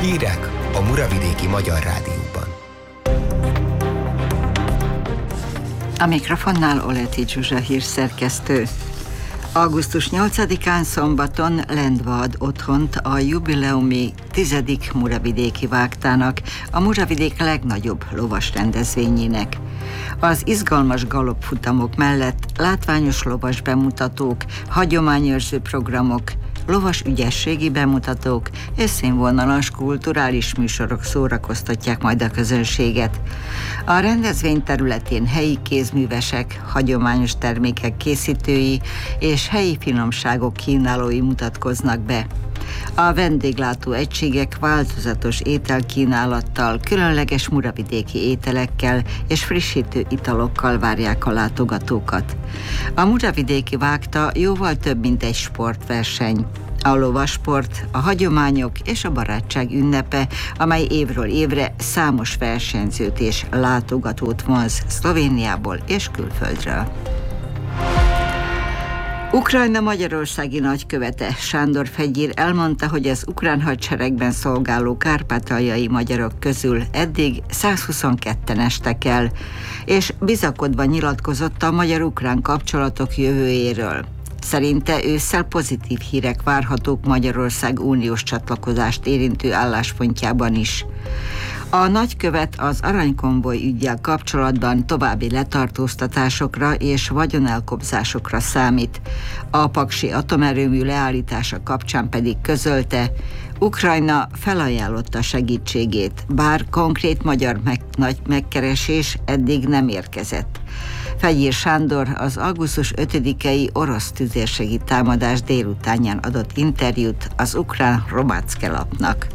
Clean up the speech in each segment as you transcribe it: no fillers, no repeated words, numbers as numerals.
Hírek a Muravidéki Magyar Rádióban. A mikrofonnál Oleti Zsuzsa hírszerkesztő. Augusztus 8-án szombaton Lendva ad otthont a jubileumi 10. Muravidéki Vágtának, a Muravidék legnagyobb lovas rendezvényének. Az izgalmas galoppfutamok mellett látványos lovas bemutatók, hagyományőrző programok, lovas ügyességi bemutatók és színvonalas kulturális műsorok szórakoztatják majd a közönséget. A rendezvény területén helyi kézművesek, hagyományos termékek készítői és helyi finomságok kínálói mutatkoznak be. A vendéglátó egységek változatos ételkínálattal, különleges muravidéki ételekkel és frissítő italokkal várják a látogatókat. A Muravidéki Vágta jóval több, mint egy sportverseny. A lovasport, a hagyományok és a barátság ünnepe, amely évről évre számos versenyzőt és látogatót vonz Szlovéniából és külföldről. Ukrajna magyarországi nagykövete Sándor Fegyír elmondta, hogy az ukrán hadseregben szolgáló kárpátaljai magyarok közül eddig 122-en estek el, és bizakodva nyilatkozott a magyar-ukrán kapcsolatok jövőjéről. Szerinte ősszel pozitív hírek várhatók Magyarország uniós csatlakozást érintő álláspontjában is. A nagykövet az aranykonvoj üggyel kapcsolatban további letartóztatásokra és vagyonelkobzásokra számít. A paksi atomerőmű leállítása kapcsán pedig közölte, Ukrajna felajánlotta segítségét, bár konkrét magyar nagy megkeresés eddig nem érkezett. Fegyír Sándor az augusztus 5-i orosz tüzérségi támadás délutánján adott interjút az ukrán Hromadzke lapnak.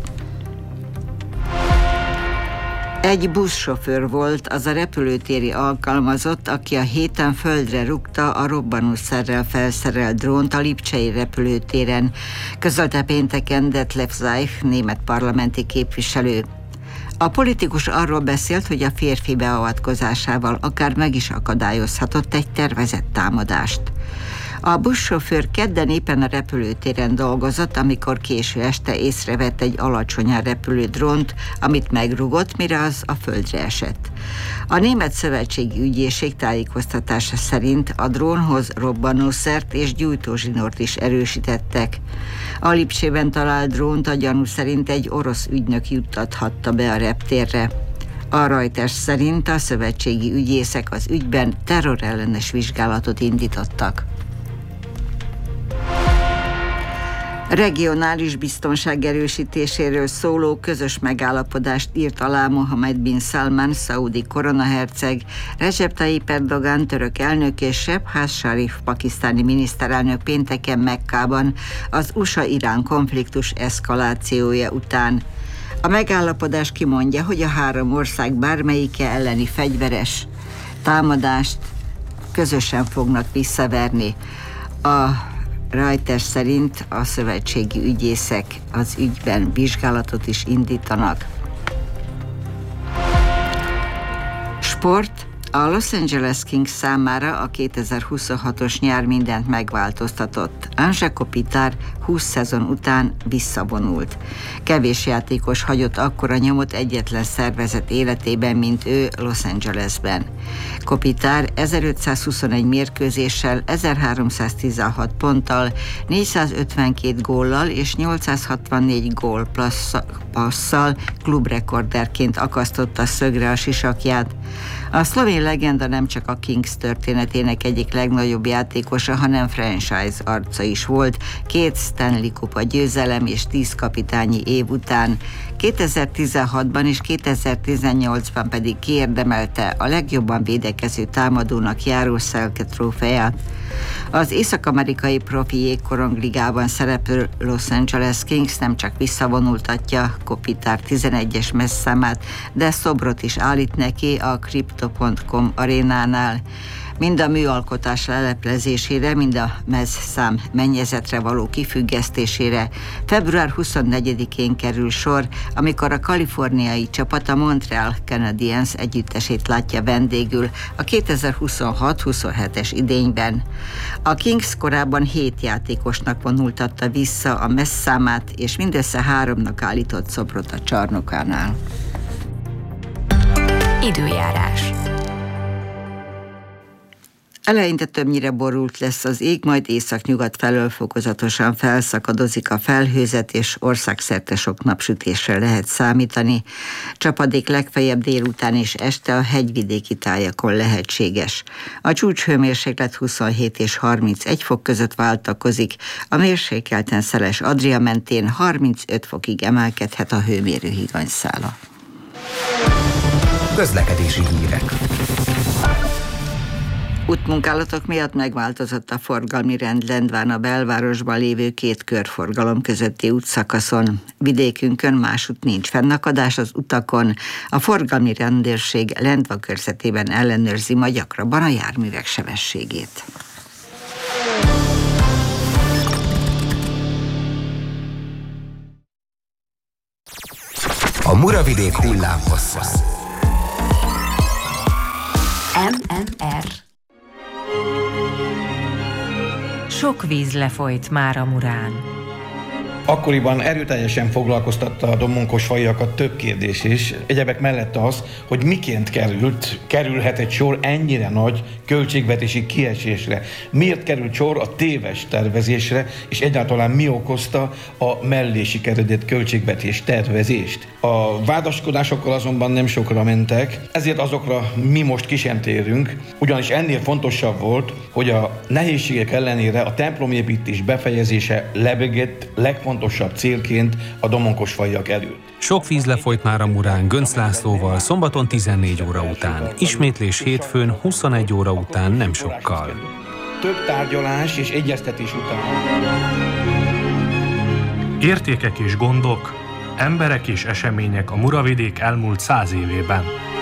Egy buszsofőr volt az a repülőtéri alkalmazott, aki a héten földre rúgta a robbanószerrel felszerelt drónt a lipcsei repülőtéren, közölte pénteken Detlef Zeich, német parlamenti képviselő. A politikus arról beszélt, hogy a férfi beavatkozásával akár meg is akadályozhatott egy tervezett támadást. A buszsofőr kedden éppen a repülőtéren dolgozott, amikor késő este észrevett egy alacsonyan repülő drónt, amit megrúgott, mire az a földre esett. A Német Szövetségi Ügyészség tájékoztatása szerint a drónhoz robbanószert és gyújtózsinort is erősítettek. A Lipcsében talált drónt a gyanú szerint egy orosz ügynök juttathatta be a reptérre. A Reuters szerint a szövetségi ügyészek az ügyben terrorellenes vizsgálatot indítottak. Regionális biztonság erősítéséről szóló közös megállapodást írt alá Mohammed bin Salman, szaudi koronaherceg, Recep Tayyip Erdogan török elnök és Shehbaz Sharif pakisztáni miniszterelnök pénteken Mekkában az USA-Irán konfliktus eszkalációja után. A megállapodás kimondja, hogy a három ország bármelyike elleni fegyveres támadást közösen fognak visszaverni. A Reuters szerint a szövetségi ügyészek az ügyben vizsgálatot is indítanak. Sport. A Los Angeles Kings számára a 2026-os nyár mindent megváltoztatott. Anže Kopitar 20 szezon után visszavonult. Kevés játékos hagyott akkora nyomot egyetlen szervezet életében, mint ő Los Angelesben. Kopitar 1521 mérkőzéssel, 1316 ponttal, 452 góllal és 864 gól passzal klubrekorderként akasztotta szögre a sisakját. A szlovén legenda nem csak a Kings történetének egyik legnagyobb játékosa, hanem franchise arca is volt, 2 Stanley Kupa győzelem és 10 kapitányi év után. 2016-ban és 2018-ban pedig kiérdemelte a legjobban védekező támadónak járó Selke trófeát. Az észak-amerikai profi jégkorongligában szereplő Los Angeles Kings nem csak visszavonultatja Kopitar 11-es messzámát, de szobrot is állít neki a Crypto.com arénánál. mind a műalkotás leleplezésére, mind a mezszám mennyezetre való kifüggesztésére február 24-én kerül sor, amikor a kaliforniai csapat a Montreal Canadiens együttesét látja vendégül a 2026-27-es idényben. A Kings korábban 7 játékosnak vonultatta vissza a messzámát, és mindössze 3-nak állított szobrot a csarnokánál. Időjárás. Eleinte többnyire borult lesz az ég, majd északnyugat felől fokozatosan felszakadozik a felhőzet, és országszerte sok napsütésre lehet számítani. Csapadék legfeljebb délután és este a hegyvidéki tájakon lehetséges. A csúcshőmérséklet 27 és 31 fok között váltakozik, a mérsékelten szeles Adria mentén 35 fokig emelkedhet a hőmérő higanyszála. Közlekedési hírek. Útmunkálatok miatt megváltozott a forgalmi rend Lendván a belvárosban lévő 2 körforgalom közötti útszakaszon. Vidékünkön másút nincs fennakadás az utakon. A forgalmi rendőrség Lendva körzetében ellenőrzi ma gyakrabban a járművek sebességét. A Muravidék hullámhossza. MMR. Sok víz lefolyt már a Murán. Akkoriban erőteljesen foglalkoztatta a domonkosfaiakat több kérdés is, egyebek mellett az, hogy miként kerülhet egy sor ennyire nagy költségvetési kiesésre. Miért került sor a téves tervezésre, és egyáltalán mi okozta a mellé sikeredett költségvetés tervezést. A vádaskodásokkal azonban nem sokra mentek, ezért azokra mi most ki sem térünk, ugyanis ennél fontosabb volt, hogy a nehézségek ellenére a templomépítés befejezése lebegett legfontosabb célként a domonkosfaiak előtt. Sok víz lefolyt már a Murán Göncz Lászlóval szombaton 14 óra után, ismétlés hétfőn 21 óra után nem sokkal. Több tárgyalás és egyeztetés után. Értékek és gondok, emberek és események a Muravidék elmúlt 100 évében.